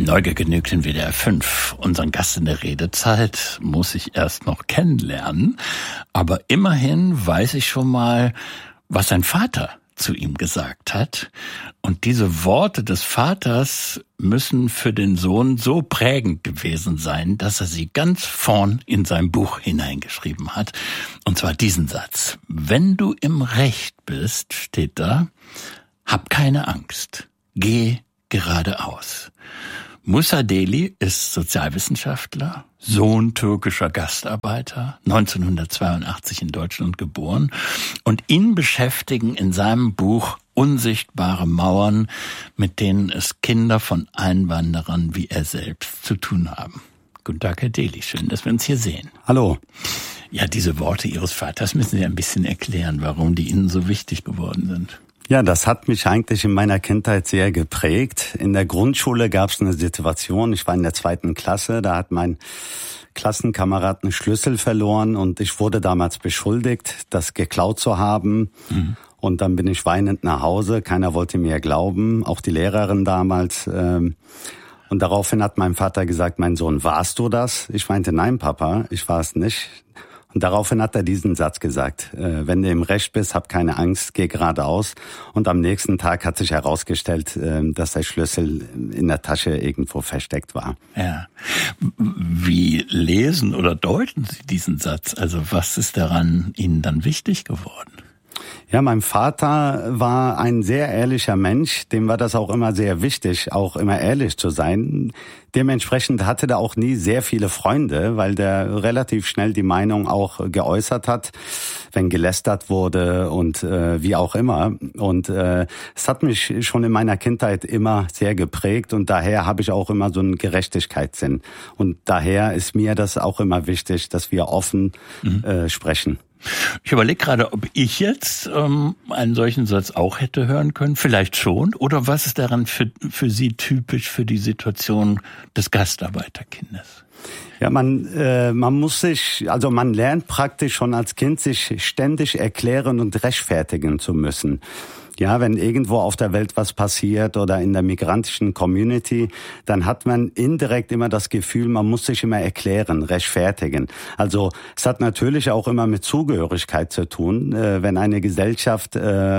Neugier genügt in WDR 5. Unseren Gast in der Redezeit muss ich erst noch kennenlernen. Aber immerhin weiß ich schon mal, was sein Vater zu ihm gesagt hat. Und diese Worte des Vaters müssen für den Sohn so prägend gewesen sein, dass er sie ganz vorn in sein Buch hineingeschrieben hat. Und zwar diesen Satz. Wenn du im Recht bist, steht da, hab keine Angst. Geh geradeaus. Musa Deli ist Sozialwissenschaftler, Sohn türkischer Gastarbeiter, 1982 in Deutschland geboren. Und ihn beschäftigen in seinem Buch unsichtbare Mauern, mit denen es Kinder von Einwanderern wie er selbst zu tun haben. Guten Tag, Herr Deli, schön, dass wir uns hier sehen. Hallo. Ja, diese Worte Ihres Vaters müssen Sie ein bisschen erklären, warum die Ihnen so wichtig geworden sind. Ja, das hat mich eigentlich in meiner Kindheit sehr geprägt. In der Grundschule gab es eine Situation, ich war in der 2. Klasse, da hat mein Klassenkamerad einen Schlüssel verloren und ich wurde damals beschuldigt, das geklaut zu haben. Mhm. Und dann bin ich weinend nach Hause, keiner wollte mir glauben, auch die Lehrerin damals. Und daraufhin hat mein Vater gesagt, mein Sohn, warst du das? Ich meinte, nein, Papa, ich war es nicht. Und daraufhin hat er diesen Satz gesagt, wenn du im Recht bist, hab keine Angst, geh geradeaus. Und am nächsten Tag hat sich herausgestellt, dass der Schlüssel in der Tasche irgendwo versteckt war. Ja. Wie lesen oder deuten Sie diesen Satz? Also was ist daran Ihnen dann wichtig geworden? Ja, mein Vater war ein sehr ehrlicher Mensch, dem war das auch immer sehr wichtig, auch immer ehrlich zu sein. Dementsprechend hatte er auch nie sehr viele Freunde, weil der relativ schnell die Meinung auch geäußert hat, wenn gelästert wurde und wie auch immer. Und es hat mich schon in meiner Kindheit immer sehr geprägt und daher habe ich auch immer so einen Gerechtigkeitssinn. Und daher ist mir das auch immer wichtig, dass wir offen sprechen. Ich überlege gerade, ob ich jetzt einen solchen Satz auch hätte hören können. Vielleicht schon. Oder was ist daran für Sie typisch für die Situation des Gastarbeiterkindes? Ja, man lernt praktisch schon als Kind, sich ständig erklären und rechtfertigen zu müssen. Ja, wenn irgendwo auf der Welt was passiert oder in der migrantischen Community, dann hat man indirekt immer das Gefühl, man muss sich immer erklären, rechtfertigen. Also es hat natürlich auch immer mit Zugehörigkeit zu tun. Wenn eine Gesellschaft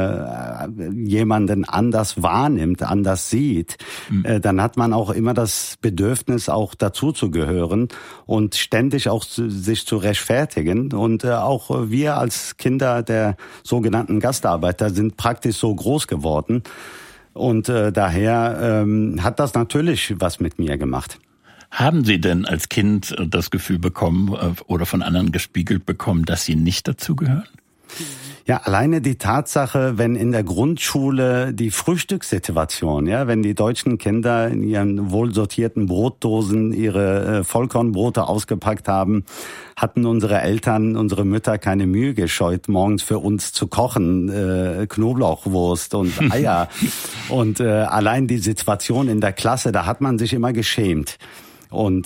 jemanden anders wahrnimmt, anders sieht, dann hat man auch immer das Bedürfnis, auch dazu zu gehören und ständig auch sich zu rechtfertigen. Und auch wir als Kinder der sogenannten Gastarbeiter sind praktisch so groß geworden und daher hat das natürlich was mit mir gemacht. Haben Sie denn als Kind das Gefühl bekommen oder von anderen gespiegelt bekommen, dass Sie nicht dazugehören? Ja, alleine die Tatsache, wenn in der Grundschule die Frühstückssituation, ja, wenn die deutschen Kinder in ihren wohlsortierten Brotdosen ihre Vollkornbrote ausgepackt haben, hatten unsere Eltern, unsere Mütter keine Mühe gescheut, morgens für uns zu kochen, Knoblauchwurst und Eier. Und allein die Situation in der Klasse, da hat man sich immer geschämt. Und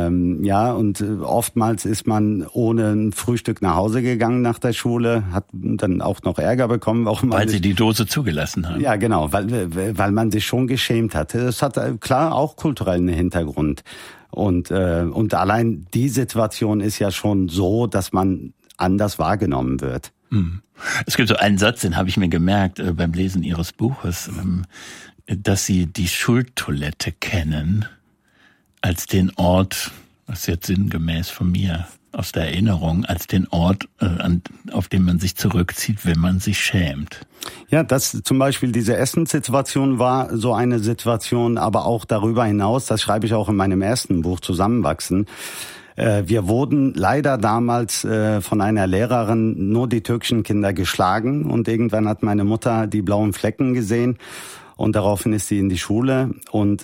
oftmals ist man ohne ein Frühstück nach Hause gegangen nach der Schule, hat dann auch noch Ärger bekommen. Weil Sie die Dose zugelassen haben. Ja, genau, weil man sich schon geschämt hat. Das hat klar auch kulturellen Hintergrund. Und allein die Situation ist ja schon so, dass man anders wahrgenommen wird. Es gibt so einen Satz, den habe ich mir gemerkt beim Lesen Ihres Buches, dass Sie die Schultoilette kennen als den Ort, das ist jetzt sinngemäß von mir aus der Erinnerung, als den Ort, auf den man sich zurückzieht, wenn man sich schämt. Ja, das zum Beispiel diese Essenssituation war so eine Situation, aber auch darüber hinaus, das schreibe ich auch in meinem ersten Buch, Zusammenwachsen. Wir wurden leider damals von einer Lehrerin nur die türkischen Kinder geschlagen und irgendwann hat meine Mutter die blauen Flecken gesehen. Und daraufhin ist sie in die Schule und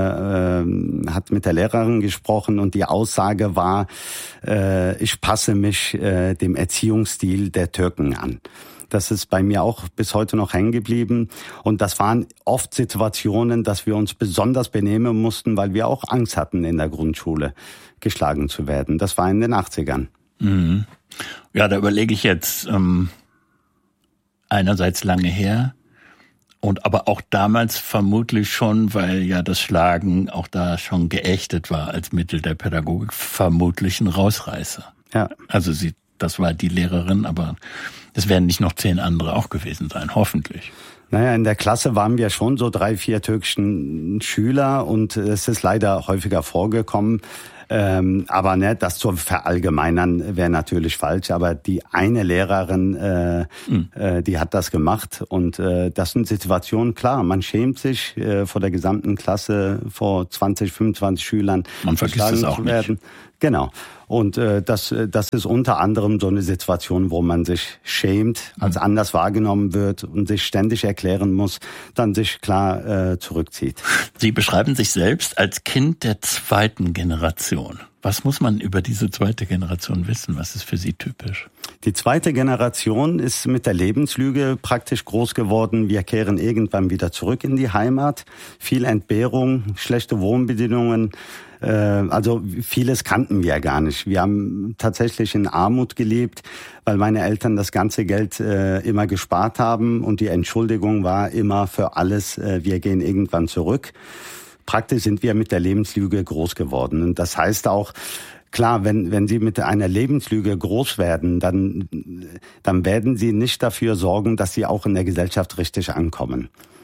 hat mit der Lehrerin gesprochen und die Aussage war, ich passe mich dem Erziehungsstil der Türken an. Das ist bei mir auch bis heute noch hängen geblieben. Und das waren oft Situationen, dass wir uns besonders benehmen mussten, weil wir auch Angst hatten, in der Grundschule geschlagen zu werden. Das war in den 80ern. Mhm. Ja, da überlege ich jetzt einerseits lange her, Und aber auch damals vermutlich schon, weil ja das Schlagen auch da schon geächtet war als Mittel der Pädagogik, vermutlich ein Rausreißer. Ja. Also das war die Lehrerin, aber es werden nicht noch 10 andere auch gewesen sein, hoffentlich. Naja, in der Klasse waren wir schon so 3, 4 türkischen Schüler und es ist leider häufiger vorgekommen. Aber ne, das zu verallgemeinern wäre natürlich falsch. Aber die eine Lehrerin, die hat das gemacht. Und das sind Situationen, klar, man schämt sich vor der gesamten Klasse, vor 20, 25 Schülern. Man vergisst es auch nicht. Genau. Und das ist unter anderem so eine Situation, wo man sich schämt, als anders wahrgenommen wird und sich ständig erklären muss, dann sich klar zurückzieht. Sie beschreiben sich selbst als Kind der 2. Generation. Was muss man über diese 2. Generation wissen? Was ist für Sie typisch? Die 2. Generation ist mit der Lebenslüge praktisch groß geworden. Wir kehren irgendwann wieder zurück in die Heimat. Viel Entbehrung, schlechte Wohnbedingungen. Also vieles kannten wir gar nicht. Wir haben tatsächlich in Armut gelebt, weil meine Eltern das ganze Geld immer gespart haben und die Entschuldigung war immer für alles, wir gehen irgendwann zurück. Praktisch sind wir mit der Lebenslüge groß geworden. Und das heißt auch, klar, wenn Sie mit einer Lebenslüge groß werden, dann werden Sie nicht dafür sorgen, dass Sie auch in der Gesellschaft richtig ankommen.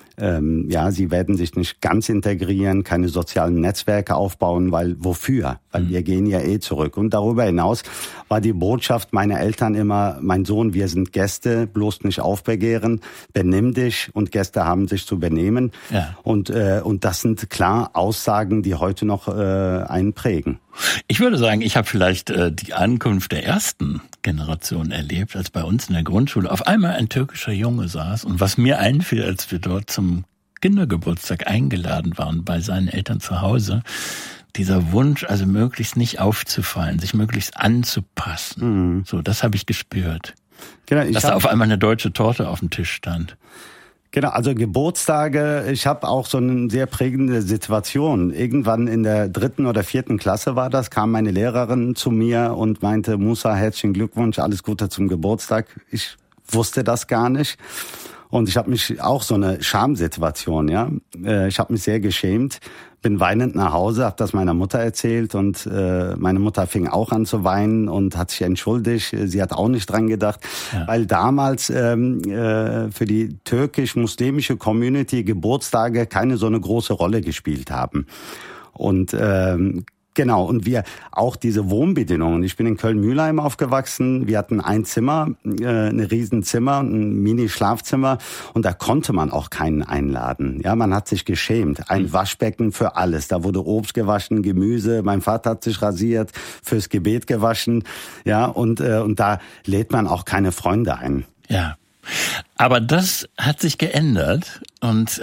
Sie werden sich nicht ganz integrieren, keine sozialen Netzwerke aufbauen, weil wofür? Weil wir gehen ja zurück. Und darüber hinaus war die Botschaft meiner Eltern immer, mein Sohn, wir sind Gäste, bloß nicht aufbegehren, benimm dich und Gäste haben sich zu benehmen. Ja. Und das sind klar Aussagen, die heute noch einen prägen. Ich würde sagen, ich habe vielleicht die Ankunft der 1. Generation erlebt, als bei uns in der Grundschule auf einmal ein türkischer Junge saß. Und was mir einfiel, als wir dort zum Kindergeburtstag eingeladen waren bei seinen Eltern zu Hause, dieser Wunsch, also möglichst nicht aufzufallen, sich möglichst anzupassen. So, das habe ich gespürt. Genau, dass da auf einmal eine deutsche Torte auf dem Tisch stand. Genau, also Geburtstage, ich habe auch so eine sehr prägende Situation. Irgendwann in der 3. oder 4. Klasse war das, kam meine Lehrerin zu mir und meinte, Musa, herzlichen Glückwunsch, alles Gute zum Geburtstag. Ich wusste das gar nicht. Und ich habe mich auch so eine Schamsituation, ja. Ich habe mich sehr geschämt, bin weinend nach Hause, habe das meiner Mutter erzählt und meine Mutter fing auch an zu weinen und hat sich entschuldigt. Sie hat auch nicht dran gedacht, weil damals für die türkisch-muslimische Community Geburtstage keine so eine große Rolle gespielt haben. Und genau, und wir auch diese Wohnbedingungen. Ich bin in Köln-Mühlheim aufgewachsen. Wir hatten ein Zimmer, ein Riesenzimmer, ein Mini-Schlafzimmer und da konnte man auch keinen einladen. Ja, man hat sich geschämt. Ein Waschbecken für alles. Da wurde Obst gewaschen, Gemüse. Mein Vater hat sich rasiert, fürs Gebet gewaschen. Ja, und da lädt man auch keine Freunde ein. Ja, aber das hat sich geändert und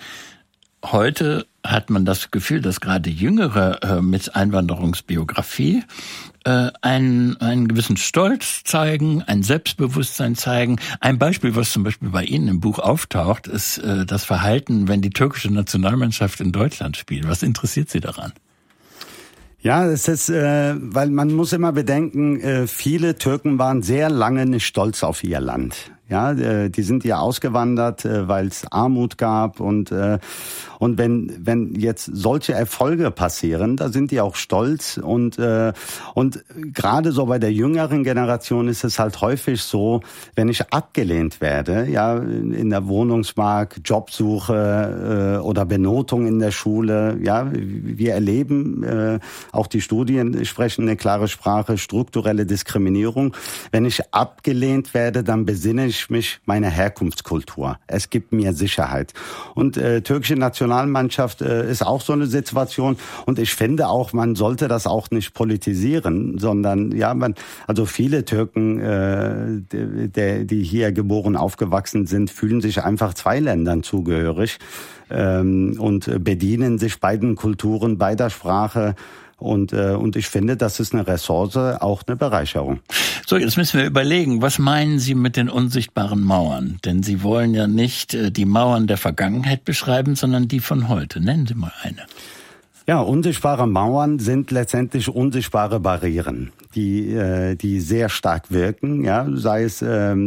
heute hat man das Gefühl, dass gerade Jüngere mit Einwanderungsbiografie einen gewissen Stolz zeigen, ein Selbstbewusstsein zeigen. Ein Beispiel, was zum Beispiel bei Ihnen im Buch auftaucht, ist das Verhalten, wenn die türkische Nationalmannschaft in Deutschland spielt. Was interessiert Sie daran? Ja, es ist, weil man muss immer bedenken, viele Türken waren sehr lange nicht stolz auf ihr Land. Ja, die sind ja ausgewandert, weil es Armut gab und wenn jetzt solche Erfolge passieren, da sind die auch stolz und gerade so bei der jüngeren Generation ist es halt häufig so, wenn ich abgelehnt werde, ja, in der Wohnungsmarkt, Jobsuche oder Benotung in der Schule, ja, wir erleben, auch die Studien sprechen eine klare Sprache, strukturelle Diskriminierung. Wenn ich abgelehnt werde, dann besinne ich mich meiner Herkunftskultur. Es gibt mir Sicherheit. Und türkische Nationalmannschaft ist auch so eine Situation. Und ich finde auch, man sollte das auch nicht politisieren, sondern ja, also viele Türken, die hier geboren, aufgewachsen sind, fühlen sich einfach 2 Ländern zugehörig und bedienen sich beiden Kulturen, beider Sprache. Und ich finde, das ist eine Ressource, auch eine Bereicherung. So, jetzt müssen wir überlegen, was meinen Sie mit den unsichtbaren Mauern? Denn Sie wollen ja nicht die Mauern der Vergangenheit beschreiben, sondern die von heute. Nennen Sie mal eine. Ja, unsichtbare Mauern sind letztendlich unsichtbare Barrieren, die sehr stark wirken, ja, sei es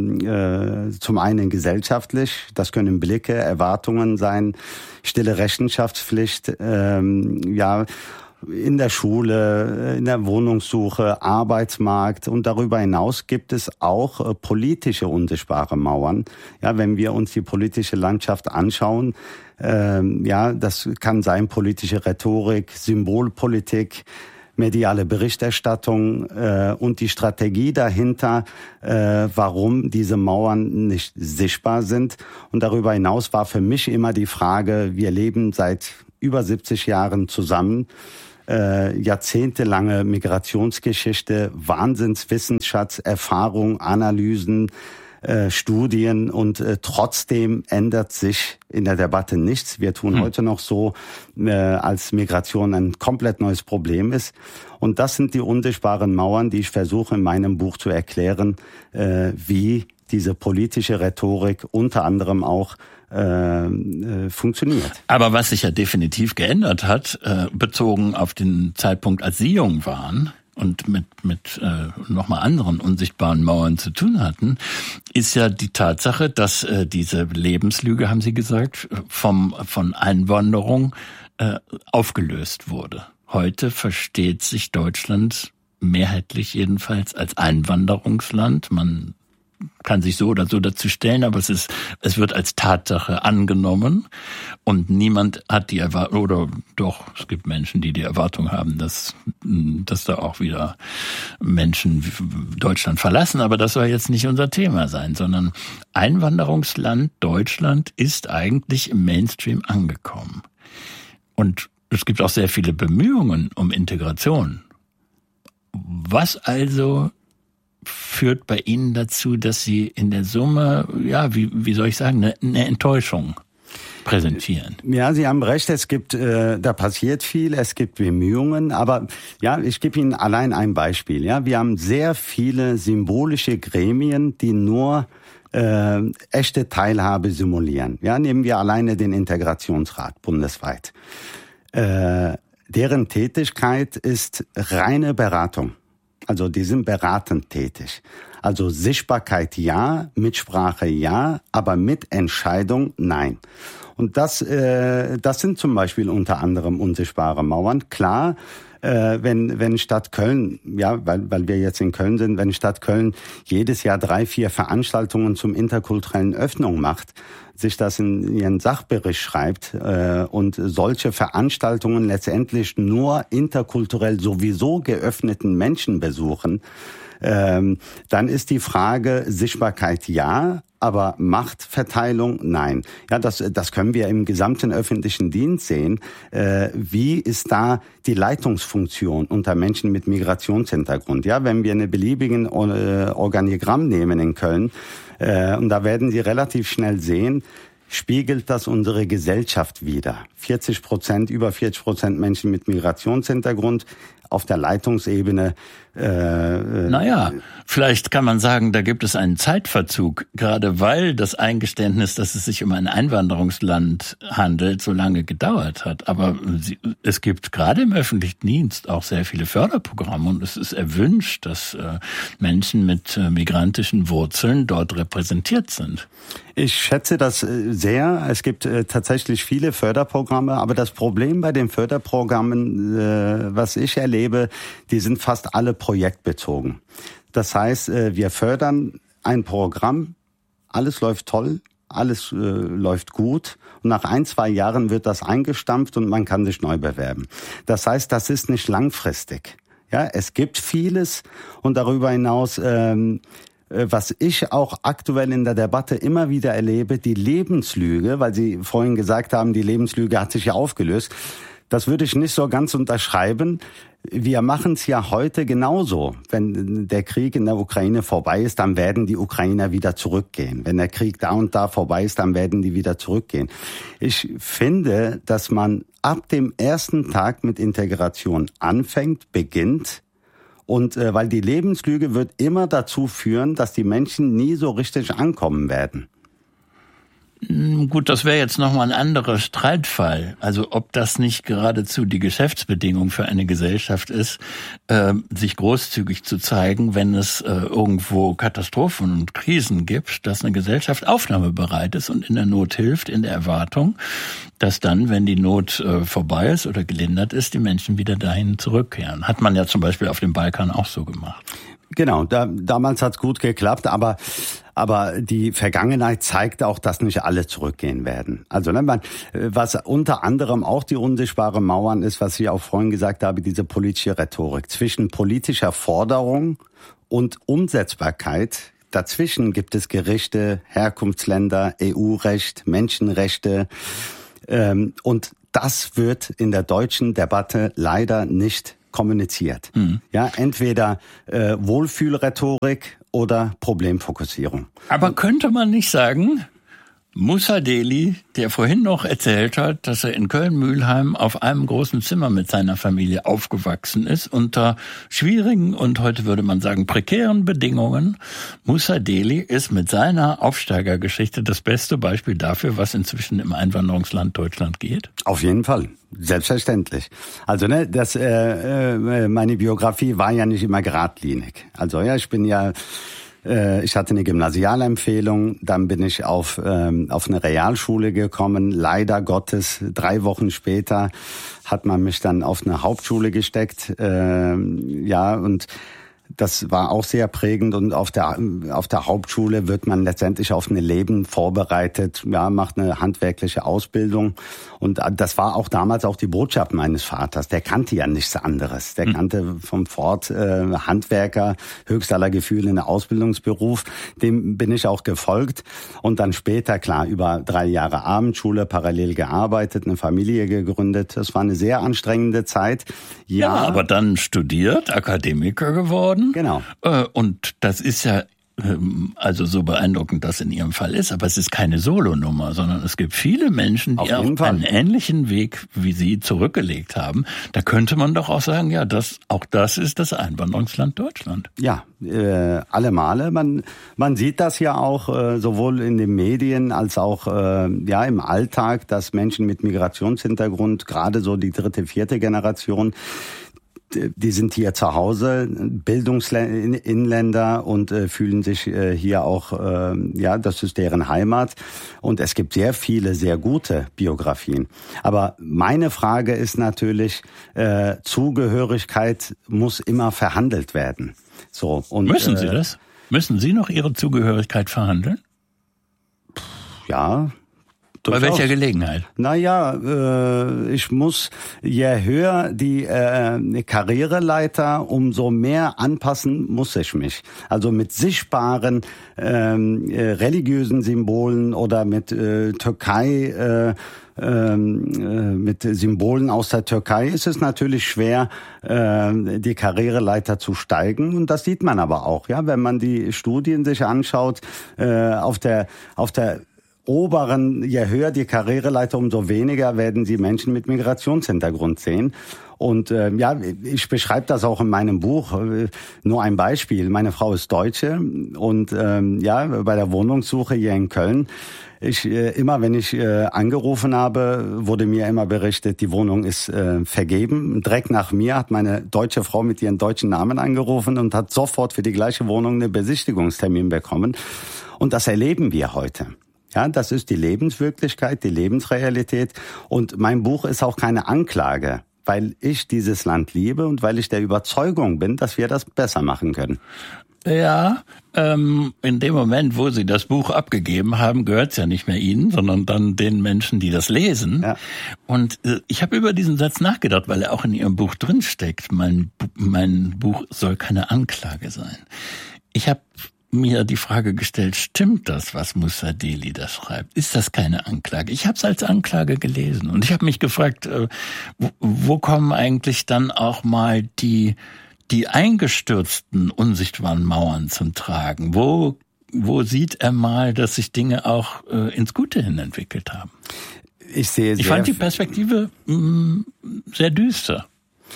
zum einen gesellschaftlich, das können Blicke, Erwartungen sein, stille Rechenschaftspflicht, ja, in der Schule, in der Wohnungssuche, Arbeitsmarkt und darüber hinaus gibt es auch politische unsichtbare Mauern. Ja, wenn wir uns die politische Landschaft anschauen, ja, das kann sein politische Rhetorik, Symbolpolitik, mediale Berichterstattung und die Strategie dahinter, warum diese Mauern nicht sichtbar sind. Und darüber hinaus war für mich immer die Frage, wir leben seit über 70 Jahren zusammen, jahrzehntelange Migrationsgeschichte, Wahnsinnswissensschatz, Erfahrung, Analysen, Studien und trotzdem ändert sich in der Debatte nichts. Wir tun heute noch so, als Migration ein komplett neues Problem ist. Und das sind die unsichtbaren Mauern, die ich versuche in meinem Buch zu erklären, wie diese politische Rhetorik unter anderem auch funktioniert. Aber was sich ja definitiv geändert hat, bezogen auf den Zeitpunkt, als Sie jung waren und mit nochmal anderen unsichtbaren Mauern zu tun hatten, ist ja die Tatsache, dass diese Lebenslüge, haben Sie gesagt, von Einwanderung aufgelöst wurde. Heute versteht sich Deutschland mehrheitlich jedenfalls als Einwanderungsland. Man kann sich so oder so dazu stellen, aber es wird als Tatsache angenommen und niemand hat die Erwartung, oder doch, es gibt Menschen, die Erwartung haben, dass da auch wieder Menschen Deutschland verlassen, aber das soll jetzt nicht unser Thema sein, sondern Einwanderungsland Deutschland ist eigentlich im Mainstream angekommen. Und es gibt auch sehr viele Bemühungen um Integration. Was also führt bei Ihnen dazu, dass Sie in der Summe, ja, wie soll ich sagen, eine Enttäuschung präsentieren? Ja, Sie haben recht, es gibt, da passiert viel, es gibt Bemühungen, aber ja, ich gebe Ihnen allein ein Beispiel. Ja, wir haben sehr viele symbolische Gremien, die nur echte Teilhabe simulieren. Ja, nehmen wir alleine den Integrationsrat bundesweit. Deren Tätigkeit ist reine Beratung. Also die sind beratend tätig. Also Sichtbarkeit ja, Mitsprache ja, aber Mitentscheidung nein. Und das sind zum Beispiel unter anderem unsichtbare Mauern. Klar, wenn Stadt Köln, ja, weil wir jetzt in Köln sind, wenn Stadt Köln jedes Jahr 3-4 Veranstaltungen zum interkulturellen Öffnung macht, sich das in ihren Sachbericht schreibt und solche Veranstaltungen letztendlich nur interkulturell sowieso geöffneten Menschen besuchen, dann ist die Frage Sichtbarkeit ja, aber Machtverteilung nein. Ja, das können wir im gesamten öffentlichen Dienst sehen. Wie ist da die Leitungsfunktion unter Menschen mit Migrationshintergrund? Ja, wenn wir eine beliebigen Organigramm nehmen in Köln, und da werden Sie relativ schnell sehen, spiegelt das unsere Gesellschaft wider. 40%, über 40% Menschen mit Migrationshintergrund auf der Leitungsebene. Naja, vielleicht kann man sagen, da gibt es einen Zeitverzug, gerade weil das Eingeständnis, dass es sich um ein Einwanderungsland handelt, so lange gedauert hat. Aber es gibt gerade im öffentlichen Dienst auch sehr viele Förderprogramme und es ist erwünscht, dass Menschen mit migrantischen Wurzeln dort repräsentiert sind. Ich schätze das sehr. Es gibt tatsächlich viele Förderprogramme, aber das Problem bei den Förderprogrammen, was ich erlebe, die sind fast alle projektbezogen. Das heißt, wir fördern ein Programm, alles läuft toll, alles läuft gut und nach 1-2 Jahren wird das eingestampft und man kann sich neu bewerben. Das heißt, das ist nicht langfristig. Ja, es gibt vieles und darüber hinaus was ich auch aktuell in der Debatte immer wieder erlebe, die Lebenslüge, weil Sie vorhin gesagt haben, die Lebenslüge hat sich ja aufgelöst. Das würde ich nicht so ganz unterschreiben. Wir machen es ja heute genauso. Wenn der Krieg in der Ukraine vorbei ist, dann werden die Ukrainer wieder zurückgehen. Wenn der Krieg da und da vorbei ist, dann werden die wieder zurückgehen. Ich finde, dass man ab dem ersten Tag mit Integration anfängt, beginnt. Und weil die Lebenslüge wird immer dazu führen, dass die Menschen nie so richtig ankommen werden. Gut, das wäre jetzt nochmal ein anderer Streitfall. Also ob das nicht geradezu die Geschäftsbedingung für eine Gesellschaft ist, sich großzügig zu zeigen, wenn es irgendwo Katastrophen und Krisen gibt, dass eine Gesellschaft aufnahmebereit ist und in der Not hilft, in der Erwartung, dass dann, wenn die Not vorbei ist oder gelindert ist, die Menschen wieder dahin zurückkehren. Hat man ja zum Beispiel auf dem Balkan auch so gemacht. Genau, damals hat's gut geklappt, aber die Vergangenheit zeigt auch, dass nicht alle zurückgehen werden. Also was unter anderem auch die unsichtbare Mauern ist, was ich auch vorhin gesagt habe, diese politische Rhetorik. Zwischen politischer Forderung und Umsetzbarkeit, dazwischen gibt es Gerichte, Herkunftsländer, EU-Recht, Menschenrechte. Und das wird in der deutschen Debatte leider nicht kommuniziert. Ja, entweder Wohlfühlrhetorik oder Problemfokussierung. Aber könnte man nicht sagen, Musa Deli, der vorhin noch erzählt hat, dass er in Köln-Mülheim auf einem großen Zimmer mit seiner Familie aufgewachsen ist, unter schwierigen und heute würde man sagen prekären Bedingungen. Musa Deli ist mit seiner Aufsteigergeschichte das beste Beispiel dafür, was inzwischen im Einwanderungsland Deutschland geht? Auf jeden Fall. Selbstverständlich. Also meine Biografie war ja nicht immer geradlinig. Also ja, ich hatte eine Gymnasialempfehlung, dann bin ich auf eine Realschule gekommen. Leider Gottes, 3 Wochen später hat man mich dann auf eine Hauptschule gesteckt. Und das war auch sehr prägend und auf der Hauptschule wird man letztendlich auf ein Leben vorbereitet, ja, macht eine handwerkliche Ausbildung und das war auch damals auch die Botschaft meines Vaters. Der kannte ja nichts anderes. Der kannte vom Fort Handwerker, höchst aller Gefühle, einen Ausbildungsberuf. Dem bin ich auch gefolgt und dann später, klar, über 3 Jahre Abendschule, parallel gearbeitet, eine Familie gegründet. Das war eine sehr anstrengende Zeit. Ja, aber dann studiert, Akademiker geworden. Genau. Und das ist ja also so beeindruckend das in Ihrem Fall ist, aber es ist keine Solonummer, sondern es gibt viele Menschen, die auch einen ähnlichen Weg wie Sie zurückgelegt haben. Da könnte man doch auch sagen, ja, das ist das Einwanderungsland Deutschland. Ja, alle Male. Man sieht das ja auch sowohl in den Medien als auch im Alltag, dass Menschen mit Migrationshintergrund, gerade so die 3., 4. Generation, die sind hier zu Hause, Bildungsinländer und fühlen sich hier auch, das ist deren Heimat. Und es gibt sehr viele, sehr gute Biografien. Aber meine Frage ist natürlich, Zugehörigkeit muss immer verhandelt werden. So, und, müssen Sie das? Müssen Sie noch Ihre Zugehörigkeit verhandeln? Ja. Bei welcher Gelegenheit? Ich muss, je höher die Karriereleiter, umso mehr anpassen muss ich mich. Also mit sichtbaren religiösen Symbolen oder mit Türkei, mit Symbolen aus der Türkei ist es natürlich schwer, die Karriereleiter zu steigen. Und das sieht man aber auch, ja, wenn man die Studien sich anschaut, auf der oberen, je höher die Karriereleiter, umso weniger werden Sie Menschen mit Migrationshintergrund sehen. Und ich beschreibe das auch in meinem Buch. Nur ein Beispiel. Meine Frau ist Deutsche und bei der Wohnungssuche hier in Köln, immer wenn ich angerufen habe, wurde mir immer berichtet, die Wohnung ist vergeben. Direkt nach mir hat meine deutsche Frau mit ihren deutschen Namen angerufen und hat sofort für die gleiche Wohnung einen Besichtigungstermin bekommen. Und das erleben wir heute. Ja, das ist die Lebenswirklichkeit, die Lebensrealität. Und mein Buch ist auch keine Anklage, weil ich dieses Land liebe und weil ich der Überzeugung bin, dass wir das besser machen können. Ja, in dem Moment, wo Sie das Buch abgegeben haben, gehört es ja nicht mehr Ihnen, sondern dann den Menschen, die das lesen. Ja. Und ich habe über diesen Satz nachgedacht, weil er auch in Ihrem Buch drinsteckt. Mein Buch soll keine Anklage sein. Ich habe mir die Frage gestellt, stimmt das, was Musa Deli da schreibt? Ist das keine Anklage? Ich habe es als Anklage gelesen und ich habe mich gefragt, wo kommen eigentlich dann auch mal die eingestürzten, unsichtbaren Mauern zum Tragen? Wo sieht er mal, dass sich Dinge auch ins Gute hin entwickelt haben? Ich fand die Perspektive sehr düster.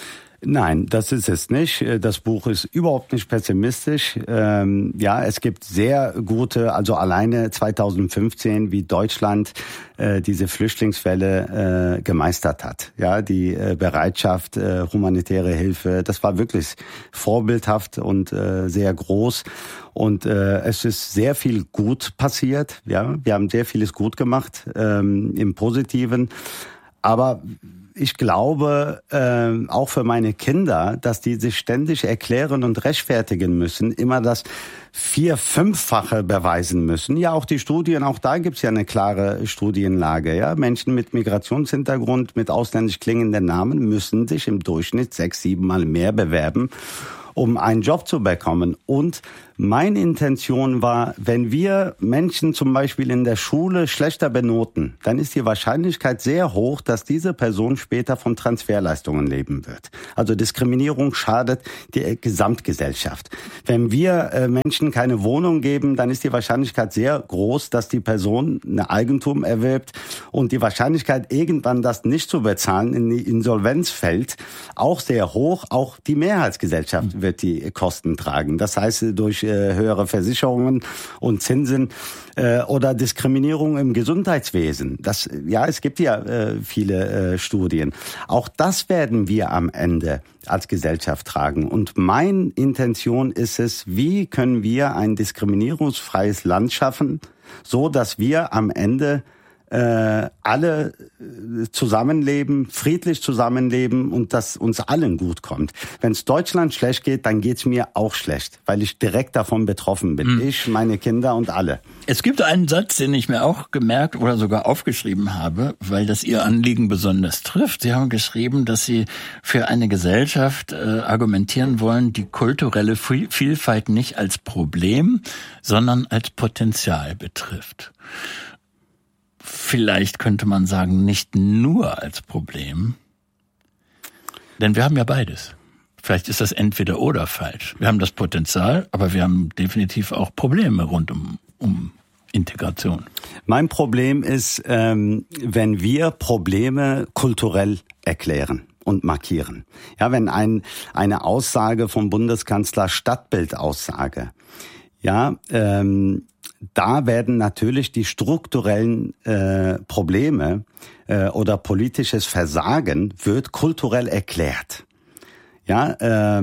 Nein, das ist es nicht. Das Buch ist überhaupt nicht pessimistisch. Es gibt sehr gute, also alleine 2015, wie Deutschland diese Flüchtlingswelle gemeistert hat. Ja, die Bereitschaft, humanitäre Hilfe, das war wirklich vorbildhaft und sehr groß. Und es ist sehr viel gut passiert. Ja, wir haben sehr vieles gut gemacht im Positiven. Aber ich glaube, auch für meine Kinder, dass die sich ständig erklären und rechtfertigen müssen, immer das 4-, 5-fache beweisen müssen. Ja, auch die Studien, auch da gibt's ja eine klare Studienlage. Ja, Menschen mit Migrationshintergrund, mit ausländisch klingenden Namen müssen sich im Durchschnitt 6-, 7 Mal mehr bewerben, um einen Job zu bekommen. Und meine Intention war, wenn wir Menschen zum Beispiel in der Schule schlechter benoten, dann ist die Wahrscheinlichkeit sehr hoch, dass diese Person später von Transferleistungen leben wird. Also Diskriminierung schadet die Gesamtgesellschaft. Wenn wir Menschen keine Wohnung geben, dann ist die Wahrscheinlichkeit sehr groß, dass die Person ein Eigentum erwirbt und die Wahrscheinlichkeit, irgendwann das nicht zu bezahlen, in die Insolvenz fällt, auch sehr hoch. Auch die Mehrheitsgesellschaft wird die Kosten tragen. Das heißt, durch höhere Versicherungen und Zinsen oder Diskriminierung im Gesundheitswesen. Es gibt ja viele Studien. Auch das werden wir am Ende als Gesellschaft tragen. Und meine Intention ist es, wie können wir ein diskriminierungsfreies Land schaffen, so dass wir am Ende alle zusammenleben, friedlich zusammenleben und dass uns allen gut kommt. Wenn es Deutschland schlecht geht, dann geht's mir auch schlecht, weil ich direkt davon betroffen bin. Ich, meine Kinder und alle. Es gibt einen Satz, den ich mir auch gemerkt oder sogar aufgeschrieben habe, weil das Ihr Anliegen besonders trifft. Sie haben geschrieben, dass Sie für eine Gesellschaft argumentieren wollen, die kulturelle Vielfalt nicht als Problem, sondern als Potenzial betrifft. Vielleicht könnte man sagen, nicht nur als Problem, denn wir haben ja beides. Vielleicht ist das entweder oder falsch. Wir haben das Potenzial, aber wir haben definitiv auch Probleme rund um Integration. Mein Problem ist, wenn wir Probleme kulturell erklären und markieren. Ja, wenn eine Aussage vom Bundeskanzler Stadtbildaussage, da werden natürlich die strukturellen Probleme oder politisches Versagen wird kulturell erklärt. Ja,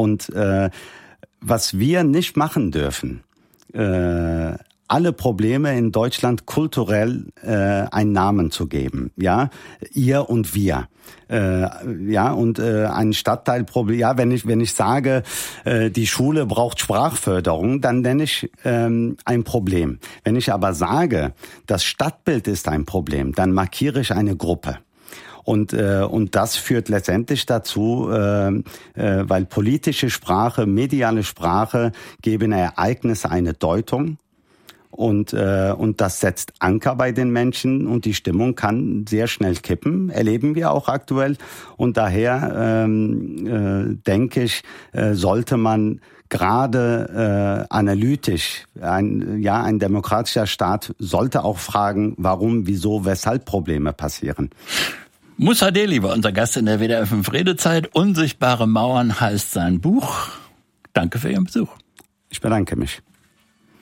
was wir nicht machen dürfen, alle Probleme in Deutschland kulturell einen Namen zu geben, ja, ihr und wir. Ein Stadtteilproblem, wenn ich sage, die Schule braucht Sprachförderung, dann nenne ich ein Problem. Wenn ich aber sage, das Stadtbild ist ein Problem, dann markiere ich eine Gruppe. Und das führt letztendlich dazu, weil politische Sprache, mediale Sprache geben Ereignisse eine Deutung. Und das setzt Anker bei den Menschen und die Stimmung kann sehr schnell kippen, erleben wir auch aktuell. Und daher denke ich, sollte man gerade analytisch, ein demokratischer Staat sollte auch fragen, warum, wieso, weshalb Probleme passieren. Musa Deli war unser Gast in der WDR 5 Redezeit. Unsichtbare Mauern heißt sein Buch. Danke für Ihren Besuch. Ich bedanke mich.